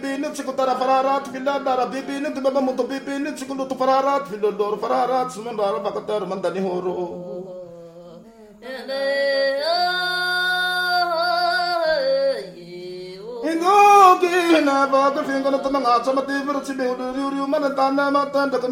bibinin sikutara fararat filadara bibinin tibaba muto bibinin sikulutu fararat filodor fararat sumandara bakatar mandani horo Ingo gina baga fingo na tamanga sama tivir si biudu riu manatana matan